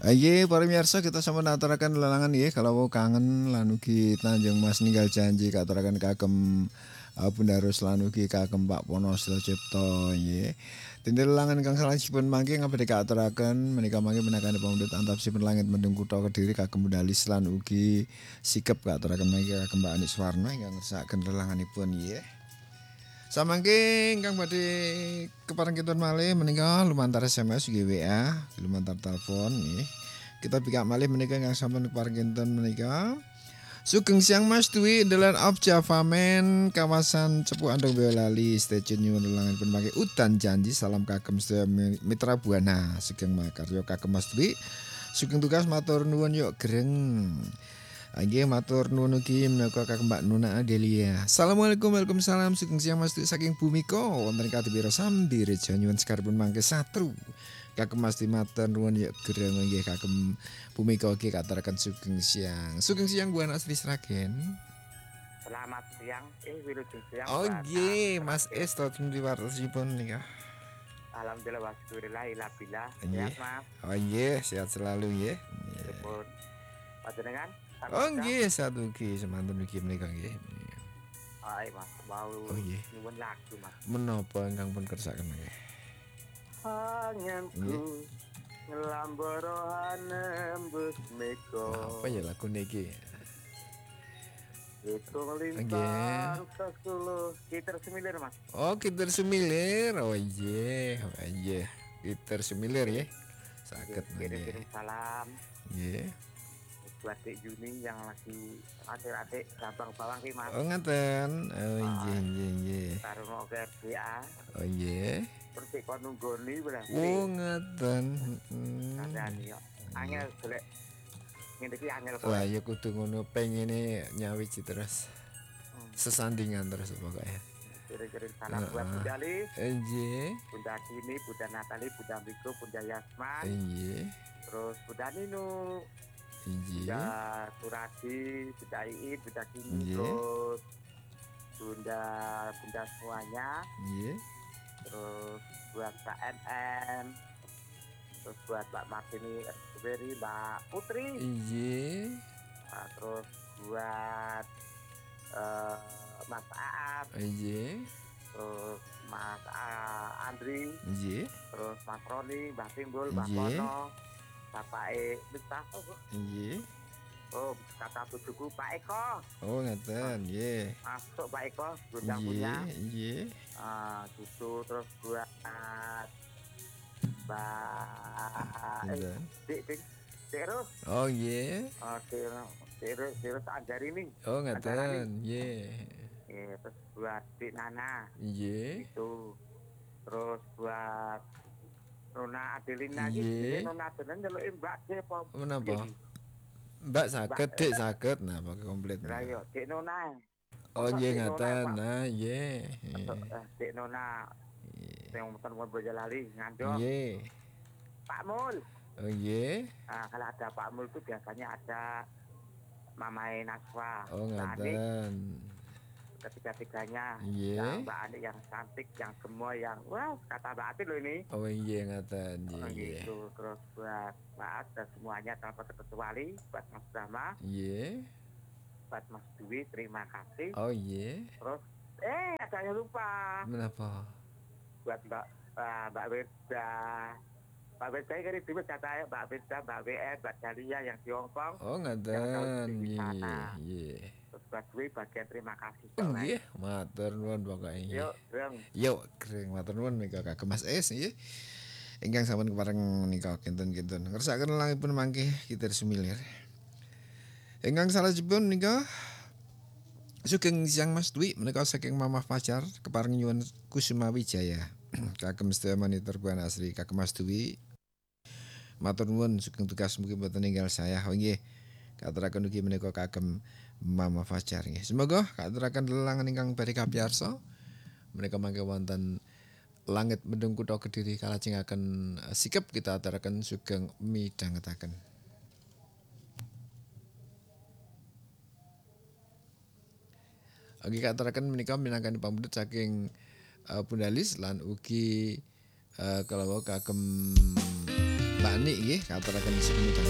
Aye, para miyarsa kita sampun aturaken lelangan nggih kalau kangen lan ugi Tanjung Mas ninggal janji katuraken kagem Bunda Rus lan ugi kagem Pak Ponosro Cipto nggih. Dinten lelangan kang salajengipun mangke ngabdi kaaturaken menika mangke menakani pamundhut antapsipun langit mendung kutha Kediri kagem Bunda Lis lan ugi sikep kaaturaken mangke kagem Mbak Anis Warna ingkang ngersakaken lelanganipun nggih. Samangke ingkang badhe kepareng kinten malih menika lumantar SMS ugi WA, lumantar telepon nggih. Kita bikak malih menika ingkang sampun kepareng kinten menika. Sugeng siang Mas Dwi Delan of Java Men kawasan Cepu Andong Boyolali stasiun nyuwun lelangan pun pakai udan janji salam kagem sedaya mitra buana sugeng makarya kagem Mas Dwi. Sugeng tugas matur nuwun yuk greng. Nggih matur nuwun ugi menika kagem Mbak Nuna Adelia. Assalamualaikum Waalaikumsalam sugeng siang Mas Dwi saking Bumika wonten kadipira sambi reja nyuwun sekaripun mangke satru. Kagem Mas Dwi matur nuwun ya greng nggih kagem Bumika ugi katuraken sugeng siang. Sugeng siang Bu Anak Sri Sragen. Selamat siang, wilujeng siang Oh buat nggih Mas terakhir. Es tatum diwartosipun nika. Alhamdulillah wasyukurillah ilabillah. Nggih. Sehat mas, Oh nggih sehat selalu nggih. pun panjenengan Oh keluarga. nggih sehat ugi semantun ugi menika nggih. Hai mas, mau Oh nggih. nyuwun lagu mas. Menapa ingkang pun kersakaken nggih. Anganku Nggih. ngelamboro nembus meko. Apa ya lagu niki? Itu Nggih. melintang sesuluh kita semilir mas. Oh, Kiter Sumilir. Oh iya, oh iya. Kiter Sumilir ya. Saged Kirim-kirim nggih. salam Nggih. buat Dek Juni yang lagi adik-adik gampang bawang ki mas. Oh ngaten. Oh iya iya iya. Taruh mau ke RBA. Oh iya. Terus kok nunggoni berarti. Oh ngaten. Kandhani kok. Angel golek ngene iki angel kok. Lah ya kudu ngono pengene nyawiji terus. Sesandingan terus pokoknya. Kirim-kirim salam buat Bunda Lis, Nggih. Bunda Kini, Bunda Natali, Bunda Miko, Bunda Yasman, Nggih. terus Bunda Ninu, Nggih. Bunda Surati, Bunda Iin, Bunda Kini, Nggih. terus Bunda semuanya, Nggih. terus buat Pak NM, terus buat Pak Martini Esberi, Mbak Putri, Nggih. terus buat Mas Aap, Nggih. terus Mas Andri, Nggih. terus Mas Roni, Mbak Timbul, Mbak Nggih. Kono, Bapak Mustafa, Nggih. oh kata tujuku Pak Eko, Oh ngaten nggih. masuk Pak Eko, gudang punya, Nggih. gitu terus buat Mbak Pinten? Dik terus, Oh nggih. terus Anjari ini, Oh ngaten nggih. terus buat Dik Nana, Nggih. gitu, terus buat Nona Adelina Nggih. iki, Nona Adelina njaluk Mbak Dik apa? Menapa? Mbak saged, Dik saged. Nah, pakai komplit. Lah yo Dik Nona. Oh nggih Dik Nona, ngaten. Pak. Nah, nggih. Dik Nona yang motor Boyolali ngandong Nggih. Pak Mul. Oh nggih. Kalau ada Pak Mul itu biasanya ada Mamai Naswa. Oh Mbak Ani, ngaten. ketiga-tiganya. Nggih. Yang Mbak Ani yang cantik, yang gemoy, yang wah kata Mbak Ati loh ini. Oh nggih ngaten. Nggih. Gitu. Terus buat Mbak At dan semuanya tanpa terkecuali buat Mas Brahma, Nggih. buat Mas Dwi, terima kasih. Oh nggih. Terus ada yang lupa Menapa? buat Mbak Wirda. Mbak Wirda ini di kata Mbak Wirda, Mbak WN, Mbak Dalia yang di Hongkong. Oh ngaten. Nggih. Terus buat Dwi bagian terima kasih. Nggih, matur nuwun pokoke nggih. Yuk, Reng. Yuk, kering matur nuwun menika kagem Mas Es nggih. Ingkang sampun kepareng menika kinten-kinten. Ngersakaken langipun mangke Kitir Sumilir. Ingkang salajengipun menika sugeng siang Mas Dwi menika saking Mamah Pacar kepareng nyuwun Kusuma Wijaya. Kagem sedaya monitor Buana Asri kagem Mas Dwi. Matur nuwun sugeng tugas mugi mboten ninggal saya. Oh nggih. Katuraken ugi menika kagem Mama Fajar nggih. Semoga katuraken lelangan ingkang badhe kapiyarsa menika mangke wonten langit mendung kutha Kediri kalajengaken sikep kita aturaken sugeng midhangetaken. Oke katuraken menika minangkani pamundhut saking Bunda Lis lan ugi kalau kagem Mbak Mbak Nik nggih katuraken sepunten.